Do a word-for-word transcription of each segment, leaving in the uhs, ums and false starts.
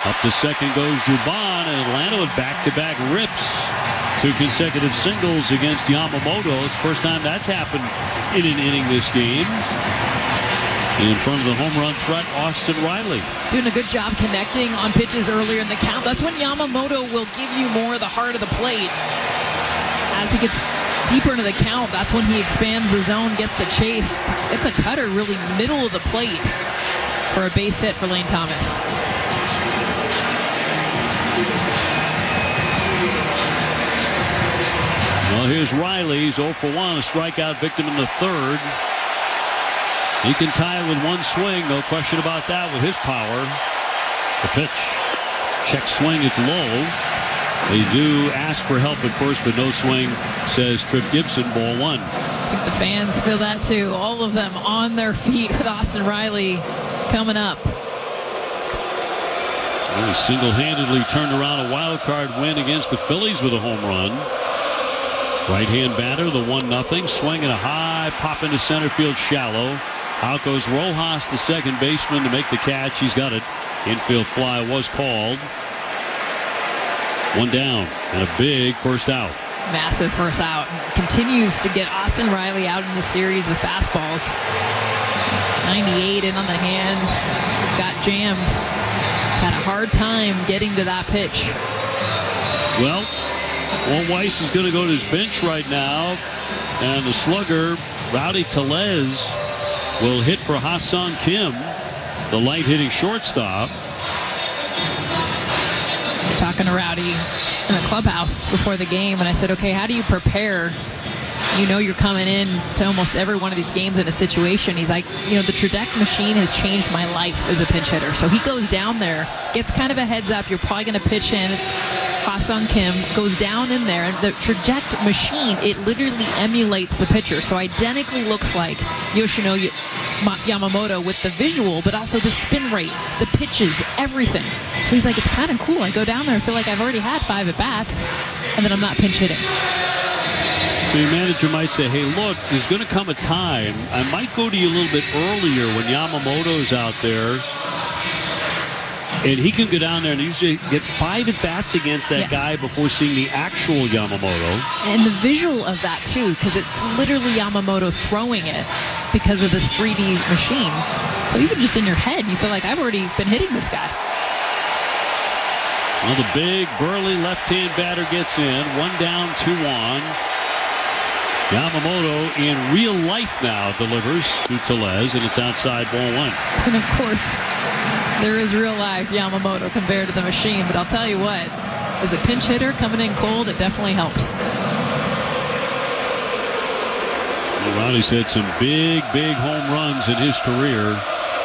Up to second goes Dubon, and Atlanta with back-to-back rips. Two consecutive singles against Yamamoto. It's the first time that's happened in an inning this game. In front of the home run threat, Austin Riley. Doing a good job connecting on pitches earlier in the count. That's when Yamamoto will give you more of the heart of the plate. As he gets deeper into the count, that's when he expands the zone, gets the chase. It's a cutter really middle of the plate for a base hit for Lane Thomas. Well, here's Riley. He's oh for one, a strikeout victim in the third. He can tie it with one swing, no question about that with his power. The pitch. Check swing, it's low. They do ask for help at first, but no swing, says Tripp Gibson, ball one. I think the fans feel that too. All of them on their feet with Austin Riley coming up. Well, he single-handedly turned around a wild card win against the Phillies with a home run. Right-hand batter, the one nothing. Swinging a high, pop into center field shallow. Out goes Rojas, the second baseman, to make the catch. He's got it. Infield fly was called. One down and a big first out. Massive first out. Continues to get Austin Riley out in the series with fastballs. ninety-eight in on the hands. Got jammed. He's had a hard time getting to that pitch. Well, Walt Weiss is going to go to his bench right now. And the slugger, Rowdy Tellez, will hit for Ha-Seong Kim, the light-hitting shortstop. I was talking to Rowdy in the clubhouse before the game, and I said, okay, how do you prepare? You know you're coming in to almost every one of these games in a situation. He's like, you know, the Trudek machine has changed my life as a pinch hitter. So he goes down there, gets kind of a heads up. You're probably going to pitch in. Ha-Seong Kim goes down in there, and the Trudek machine, it literally emulates the pitcher. So identically looks like Yoshino Yamamoto with the visual, but also the spin rate, the pitches, everything. So he's like, it's kind of cool. I go down there, I feel like I've already had five at-bats, and then I'm not pinch hitting. So your manager might say, hey, look, there's going to come a time. I might go to you a little bit earlier when Yamamoto's out there. And he can go down there and usually get five at-bats against that yes. guy before seeing the actual Yamamoto. And the visual of that, too, because it's literally Yamamoto throwing it because of this three D machine. So even just in your head, you feel like I've already been hitting this guy. Well, the big, burly left-hand batter gets in. One down, two on. Yamamoto in real life now delivers to Tellez, and it's outside ball one. And of course, there is real life Yamamoto compared to the machine, but I'll tell you what, as a pinch hitter coming in cold, it definitely helps. Rowdy's had some big, big home runs in his career.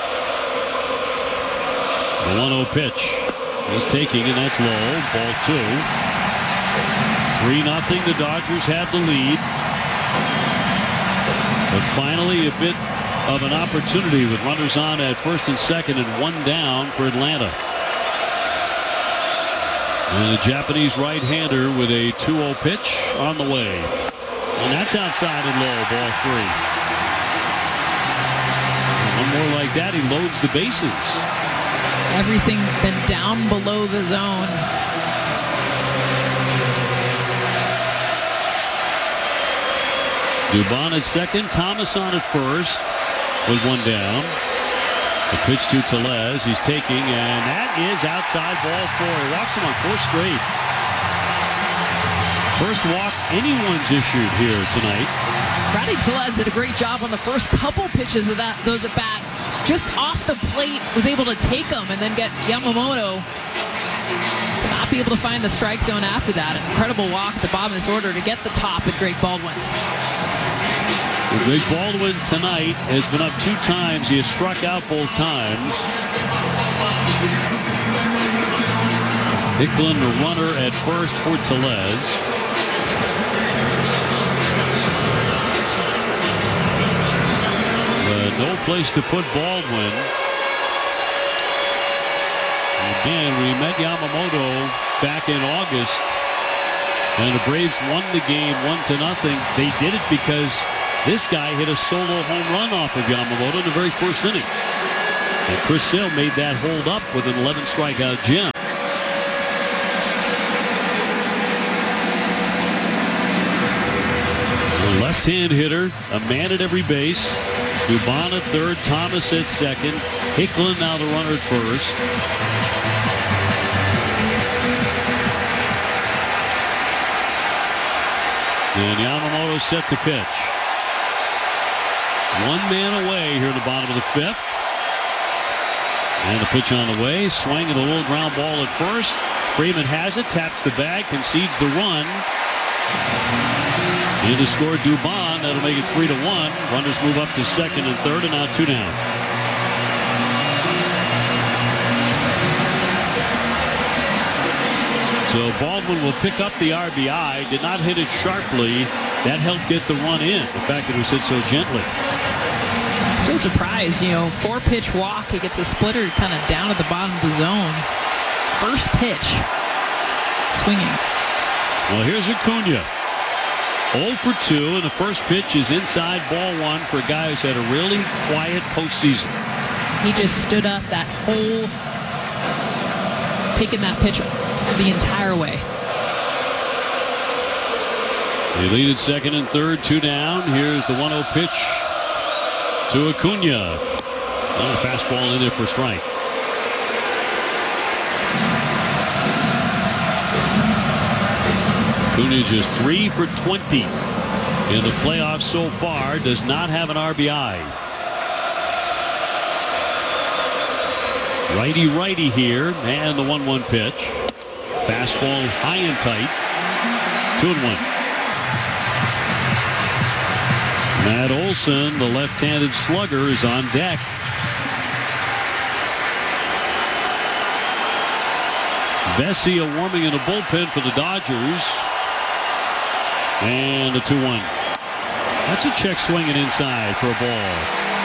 The one oh pitch is taking, and that's low. Ball two. three nothing, the Dodgers have the lead. But finally, a bit of an opportunity with runners on at first and second and one down for Atlanta. And the Japanese right-hander with a two oh pitch on the way. And that's outside and low, ball three. And one more like that, he loads the bases. Everything been down below the zone. Dubon at second, Thomas on at first with one down. The pitch to Tellez, he's taking, and that is outside ball four. He walks him on four straight. First walk anyone's issued here tonight. Rowdy Tellez did a great job on the first couple pitches of that those at bat. Just off the plate, was able to take them and then get Yamamoto to not be able to find the strike zone after that. An incredible walk at the bottom of this order to get the top at Drake Baldwin. Drake Baldwin tonight has been up two times. He has struck out both times. Hicklin, the runner at first for Tellez. Uh, no place to put Baldwin. Again, we met Yamamoto back in August, and the Braves won the game one to nothing. They did it because this guy hit a solo home run off of Yamamoto in the very first inning. And Chris Sale made that hold up with an eleven strikeout gem. left-hand hitter, a man at every base. Dubon at third, Thomas at second. Hicklin now the runner at first. And Yamamoto set to pitch. One man away here in the bottom of the fifth. And the pitch on the way. Swing and a little ground ball at first. Freeman has it, taps the bag, concedes the run. And to score Dubon, that'll make it three to one. Runners move up to second and third, and now two down. So Baldwin will pick up the R B I. Did not hit it sharply. That helped get the run in. The fact that it was hit so gently. Still surprised, you know, four pitch walk. He gets a splitter kind of down at the bottom of the zone. First pitch. Swinging. Well, here's Acuna. oh for two, and the first pitch is inside ball one for a guy who's had a really quiet postseason. He just stood up that whole, taking that pitch the entire way. They lead at second and third, two down. Here's the one oh pitch to Acuna. Oh, fastball in there for a strike. Acuna just three for twenty in the playoffs so far. Does not have an R B I. Righty-righty here, and the one one pitch. Fastball high and tight. Two and one. Matt Olson, the left-handed slugger, is on deck. Vesia warming in the bullpen for the Dodgers. And a two one. That's a check swinging inside for a ball.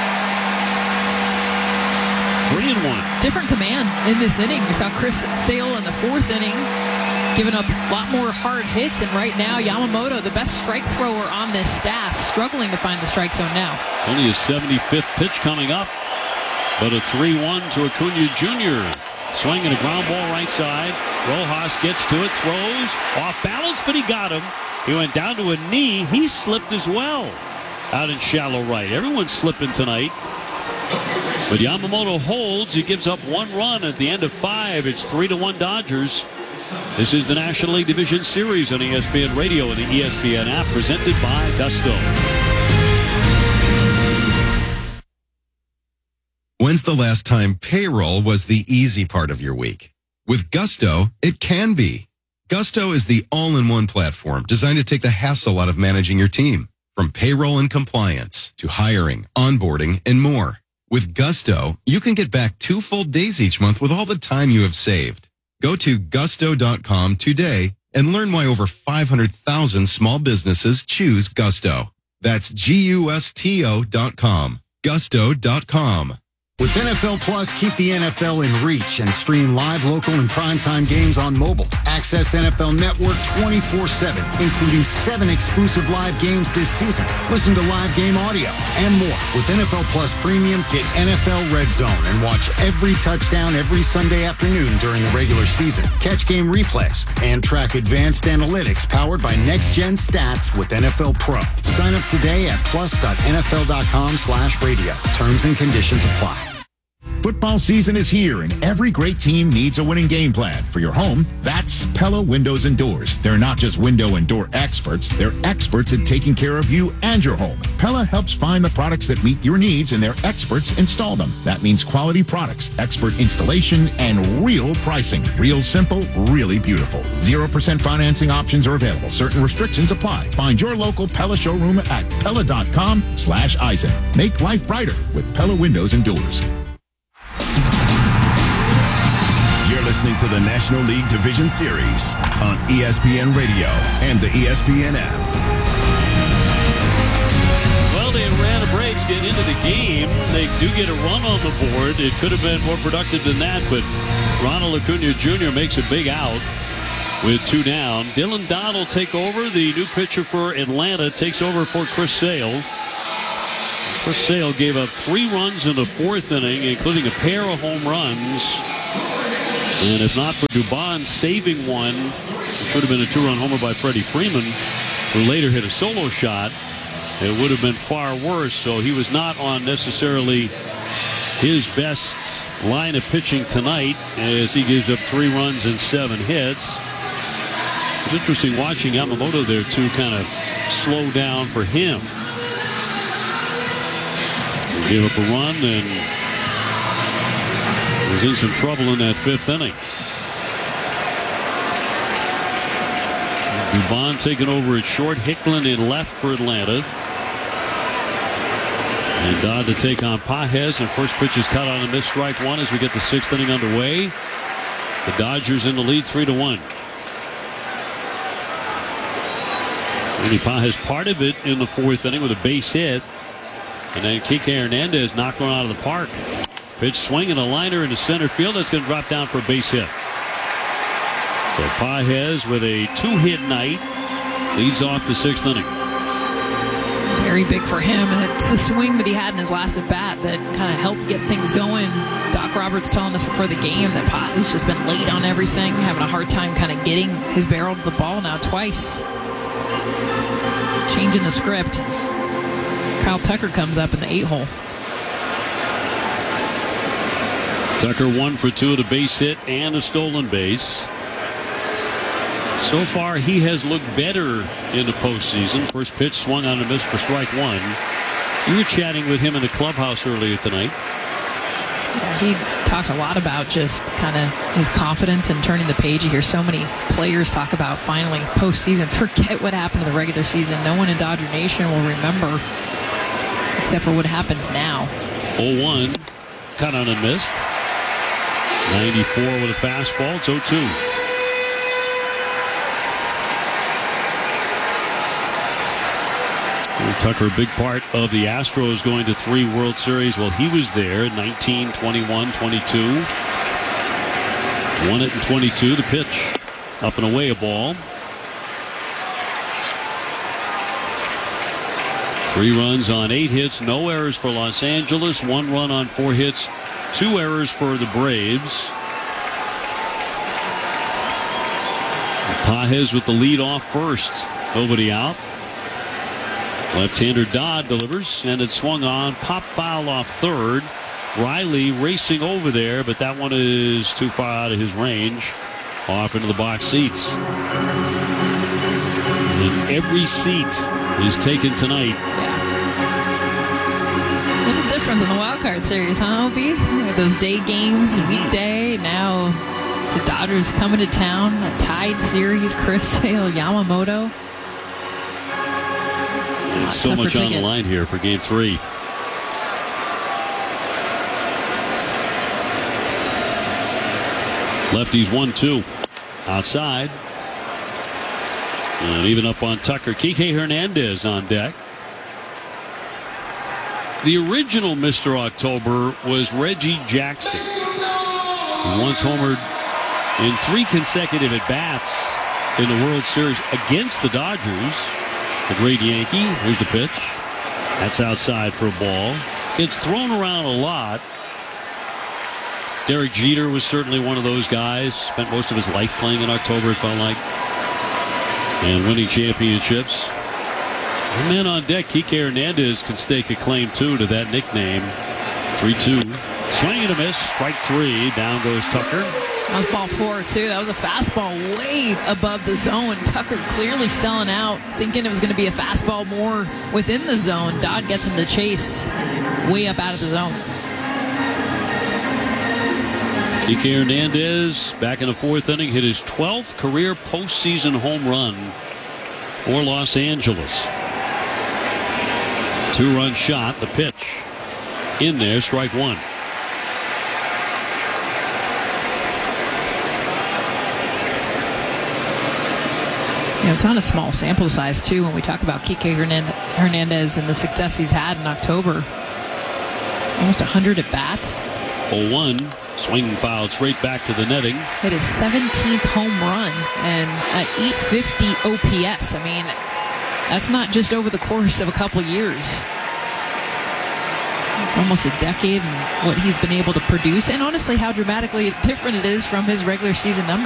Three and one. Different command in this inning. We saw Chris Sale in the fourth inning giving up a lot more hard hits, and right now Yamamoto, the best strike thrower on this staff, struggling to find the strike zone now. Only his seventy-fifth pitch coming up, but a three one to Acuna Junior Swinging a ground ball right side. Rojas gets to it, throws off balance, but he got him. He went down to a knee. He slipped as well out in shallow right. Everyone's slipping tonight. But Yamamoto holds. He gives up one run at the end of five. It's three to one Dodgers. This is the National League Division Series on E S P N Radio and the E S P N app, presented by Gusto. When's the last time payroll was the easy part of your week? With Gusto, it can be. Gusto is the all-in-one platform designed to take the hassle out of managing your team. From payroll and compliance to hiring, onboarding, and more. With Gusto, you can get back two full days each month with all the time you have saved. Go to gusto dot com today and learn why over five hundred thousand small businesses choose Gusto. That's G U S T O dot com. gusto dot com. With N F L Plus, keep the N F L in reach and stream live, local, and primetime games on mobile. Access N F L Network twenty-four seven, including seven exclusive live games this season. Listen to live game audio and more. With N F L Plus Premium, get N F L Red Zone and watch every touchdown every Sunday afternoon during the regular season. Catch game replays and track advanced analytics powered by next-gen stats with N F L Pro. Sign up today at plus dot N F L dot com slash radio. Terms and conditions apply. Football season is here, and every great team needs a winning game plan. For your home, that's Pella Windows and Doors. They're not just window and door experts. They're experts at taking care of you and your home. Pella helps find the products that meet your needs, and their experts install them. That means quality products, expert installation, and real pricing. Real simple, really beautiful. zero percent financing options are available. Certain restrictions apply. Find your local Pella showroom at pella dot com slash Eisen. Make life brighter with Pella Windows and Doors. You're listening to the National League Division Series on E S P N Radio and the E S P N app. Well, they ran a Braves get into the game. They do get a run on the board. It could have been more productive than that, but Ronald Acuna Junior makes a big out with two down. Dylan Dodd will take over. The new pitcher for Atlanta takes over for Chris Sale. Chris Sale gave up three runs in the fourth inning, including a pair of home runs. And if not for Dubon saving one, it should have been a two-run homer by Freddie Freeman, who later hit a solo shot. it would have been far worse. So he was not on necessarily his best line of pitching tonight as he gives up three runs and seven hits. It's interesting watching Yamamoto there too kind of slow down for him. He gave up a run and was in some trouble in that fifth inning. Dubon taking over at short. Hicklin in left for Atlanta. And Dodd to take on Pages. And first pitch is cut on a missed strike one as we get the sixth inning underway. The Dodgers in the lead three to one. Randy Pages part of it in the fourth inning with a base hit. And then Kike Hernandez knocked one out of the park. Pitch swinging a liner into center field. That's going to drop down for a base hit. So Pages with a two-hit night leads off the sixth inning. Very big for him, and it's the swing that he had in his last at bat that kind of helped get things going. Doc Roberts telling us before the game that Pages has just been late on everything, having a hard time kind of getting his barrel to the ball now twice. Changing the script as Kyle Tucker comes up in the eight hole. Tucker one for two at a base hit and a stolen base. So far, he has looked better in the postseason. First pitch swung on a miss for strike one. You were chatting with him in the clubhouse earlier tonight. Yeah, he talked a lot about just kind of his confidence and turning the page. You hear so many players talk about finally postseason. Forget what happened in the regular season. No one in Dodger Nation will remember except for what happens now. oh one, cut on and missed. ninety-four with a fastball. It's oh two. Tucker, a big part of the Astros going to three World Series. Well, he was there in nineteen, twenty-one, twenty-two. Won it in twenty-two. The pitch up and away a ball. Three runs on eight hits. No errors for Los Angeles. One run on four hits. Two errors for the Braves. Pages with the lead off first. Nobody out. Left-hander Dodd delivers, and it swung on. Pop foul off third. Riley racing over there, but that one is too far out of his range. Off into the box seats. And every seat is taken tonight. Yeah. A little different than the wild card series, huh, Opie? Those day games, weekday. Now it's the Dodgers coming to town. A tied series. Chris Sale, Yamamoto. It's so much on the line here for game three. Lefties one two. Outside. And even up on Tucker. Kike Hernandez on deck. The original Mister October was Reggie Jackson, who once homered in three consecutive at-bats in the World Series against the Dodgers. The great Yankee. Here's the pitch. That's outside for a ball. Gets thrown around a lot. Derek Jeter was certainly one of those guys. Spent most of his life playing in October, it felt like. And winning championships. The man on deck, Kike Hernandez, can stake a claim, too, to that nickname. three two. Swing and a miss. Strike three. Down goes Tucker. That was ball four, too. That was a fastball way above the zone. Tucker clearly selling out, thinking it was going to be a fastball more within the zone. Dodd gets him to chase way up out of the zone. Kike Hernandez, back in the fourth inning, hit his twelfth career postseason home run for Los Angeles. Two-run shot, the pitch. In there, strike one. You know, it's not a small sample size, too, when we talk about Kike Hernandez and the success he's had in October. Almost one hundred at-bats. oh one. Swing fouled straight back to the netting. Hit his seventeenth home run and at eight fifty O P S. I mean, that's not just over the course of a couple years. It's almost a decade and what he's been able to produce, and honestly how dramatically different it is from his regular season numbers.